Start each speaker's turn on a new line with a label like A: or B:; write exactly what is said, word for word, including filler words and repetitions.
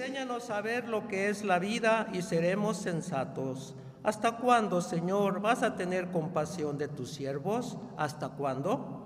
A: enséñanos a ver lo que es la vida y seremos sensatos. ¿Hasta cuándo, Señor, vas a tener compasión de tus siervos? ¿Hasta cuándo?